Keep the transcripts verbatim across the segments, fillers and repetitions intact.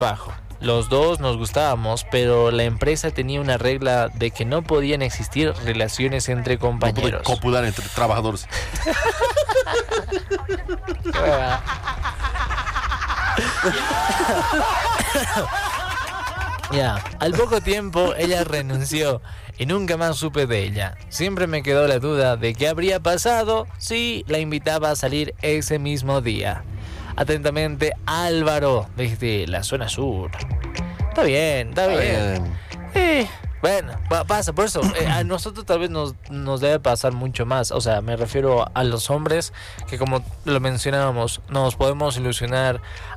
trabajo. Los dos nos gustábamos, pero la empresa tenía una regla de que no podían existir relaciones entre compañeros. No puede copular entre trabajadores. Ya, al poco tiempo ella renunció y nunca más supe de ella. Siempre me quedó la duda de qué habría pasado si la invitaba a salir ese mismo día. Atentamente, Álvaro, desde la zona sur. Está bien, está bien. Eh, bueno, pasa, por eso, eh, a nosotros tal vez nos, nos debe pasar mucho más. O sea, me refiero a los hombres que, como lo mencionábamos, nos podemos ilusionar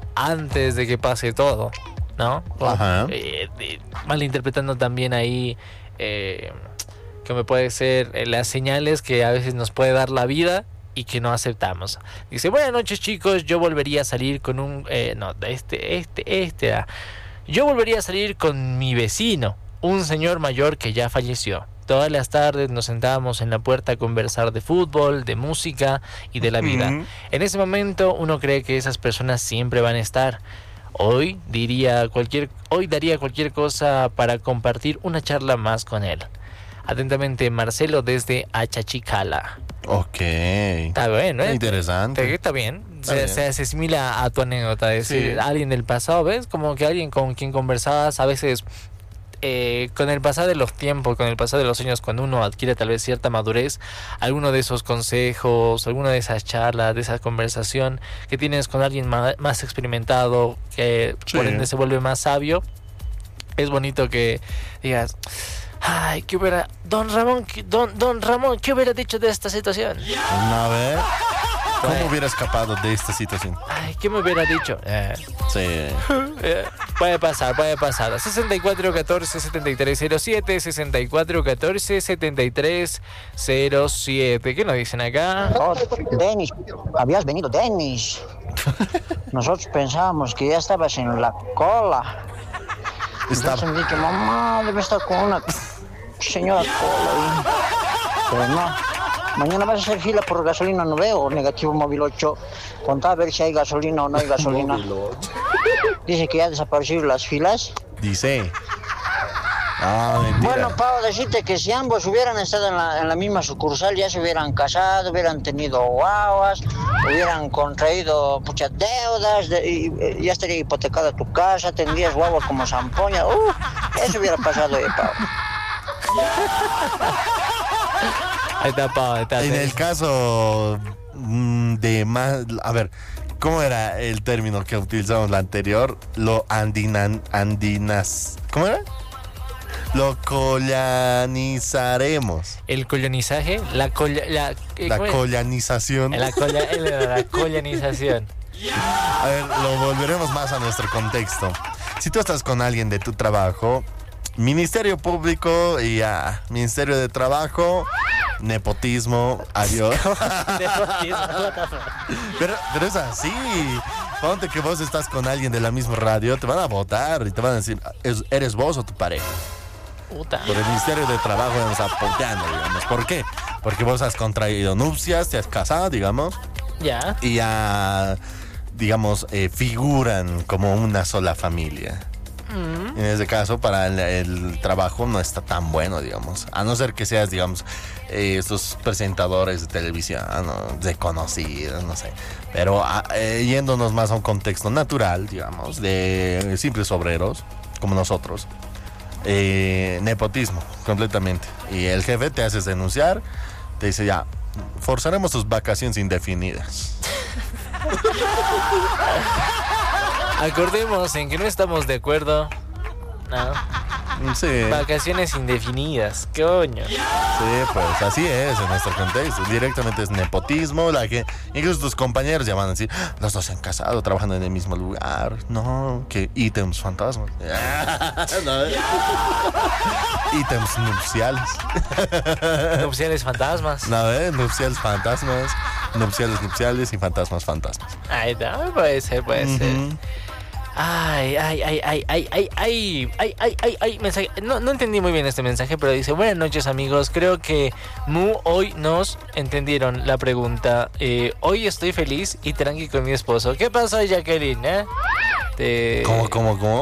antes de que pase todo, ¿no? O, Ajá. Eh, eh, malinterpretando también ahí, eh, que me puede ser eh, las señales que a veces nos puede dar la vida y que no aceptamos. Dice, buenas noches chicos, yo volvería a salir con un... Eh, no, este, este, este... Ah. Yo volvería a salir con mi vecino, un señor mayor que ya falleció. Todas las tardes nos sentábamos en la puerta a conversar de fútbol, de música y de la vida. Uh-huh. En ese momento uno cree que esas personas siempre van a estar. Hoy diría cualquier, hoy daría cualquier cosa para compartir una charla más con él. Atentamente, Marcelo desde Achachicala. Ok. Está bueno, ¿eh? Interesante. Está bien. Está se, bien. se, se asimila a tu anécdota. Es decir, sí. Alguien del pasado, ¿ves? Como que alguien con quien conversabas a veces... Eh, con el pasar de los tiempos, con el pasar de los años, cuando uno adquiere tal vez cierta madurez, alguno de esos consejos, alguna de esas charlas, de esa conversación que tienes con alguien más, más experimentado, que sí. Por ende se vuelve más sabio, es bonito que digas, ay, ¿qué hubiera, don Ramón, don, don Ramón, ¿qué hubiera dicho de esta situación? A ver, ¿cómo bueno. hubiera escapado de esta situación? Ay, ¿qué me hubiera dicho? Eh. Sí. Eh, puede pasar, puede pasar. sesenta y cuatro catorce setenta y tres cero siete, sesenta y cuatro catorce setenta y tres cero siete. ¿Qué nos dicen acá? Oh, Denis, habías venido, Denis. Nosotros pensábamos que ya estabas en la cola. Está... Entonces me dije, mamá, debe estar con una señora cola. Pero no. Mañana vas a hacer fila por gasolina, no veo, negativo móvil ocho. Contá a ver si hay gasolina o no hay gasolina. Dice que ya desaparecieron las filas. Dice. Ah, mentira. Bueno, Pau, decirte que si ambos hubieran estado en la, en la misma sucursal, ya se hubieran casado, hubieran tenido guaguas, hubieran contraído muchas deudas, de, y, y ya estaría hipotecada tu casa, tendrías guaguas como zampoña. Uh, eso hubiera pasado, eh, Pau. Ahí está, Pau, está, en el caso de más, a ver, ¿cómo era el término que utilizamos la anterior? Lo andinan, andinas, ¿cómo era? Lo colonizaremos. El colonizaje, la colla, la, la colonización. La, colla, la colonización. A ver, lo volveremos más a nuestro contexto. Si tú estás con alguien de tu trabajo, Ministerio Público y ah, Ministerio de Trabajo, nepotismo, adiós. Nepotismo. pero, pero es así. Ponte que vos estás con alguien de la misma radio, te van a votar y te van a decir, ¿eres vos o tu pareja? Puta. Por el Ministerio de Trabajo vamos apoyando, digamos. ¿Por qué? Porque vos has contraído nupcias, te has casado, digamos. Ya. Y ya, digamos, eh, figuran como una sola familia. En ese caso, para el, el trabajo no está tan bueno, digamos. A no ser que seas, digamos, eh, estos presentadores de televisión, ¿no? De conocidos, no sé. Pero eh, yéndonos más a un contexto natural, digamos, de simples obreros, como nosotros. Eh, nepotismo, completamente. Y el jefe te hace denunciar, te dice ya, forzaremos tus vacaciones indefinidas. Acordemos en que no estamos de acuerdo. No. Sí. Vacaciones indefinidas, coño. Sí, pues así es en nuestro contexto. Directamente es nepotismo. La que, incluso tus compañeros ya van a decir, los dos se han casado, trabajando en el mismo lugar. No, que ítems fantasmas. No. Ítems nupciales. Nupciales fantasmas. No, ¿eh? Nupciales fantasmas. Nupciales nupciales y fantasmas fantasmas. Ahí está, puede ser, puede uh-huh. ser. Ay, ay, ay, ay, ay, ay, ay, ay, ay, ay, ay, mensaje. No, no entendí muy bien este mensaje, pero dice, buenas noches amigos, creo que Mu hoy nos entendieron la pregunta. Eh, hoy estoy feliz y tranqui con mi esposo. ¿Qué pasó, Jacqueline? ¿Eh? Te... ¿Cómo, cómo, cómo?